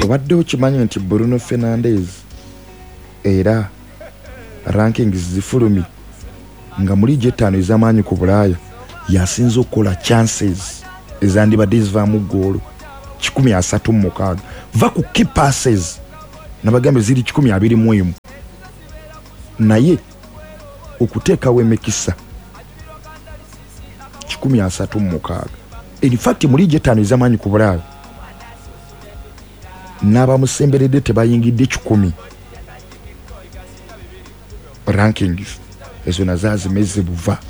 obadde okimanyi nti Bruno Fernandes era rankings zifulumi nga muri jetano ez'amaanyi ku Bulaaya yasinze okukola chances ezandibadde zivaamu ggoolo 136 va ku key passes nabagambe ziri 121 naye okuteekawo emikisa 136. In fact muri jetano ez'amaanyi ku Bulaaya n'abamusemberedde tebayingidde 10 rankings ezo nazazimeze buva